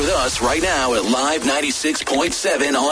with us right now at Live 96.7 on